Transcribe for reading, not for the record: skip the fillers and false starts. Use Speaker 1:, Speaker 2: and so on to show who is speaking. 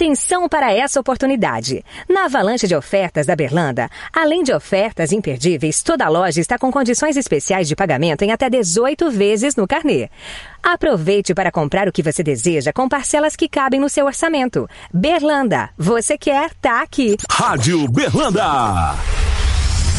Speaker 1: Atenção para essa oportunidade. Na avalanche de ofertas da Berlanda, além de ofertas imperdíveis, toda a loja está com condições especiais de pagamento em até 18 vezes no carnê. Aproveite para comprar o que você deseja com parcelas que cabem no seu orçamento. Berlanda, você quer, tá aqui.
Speaker 2: Rádio Berlanda.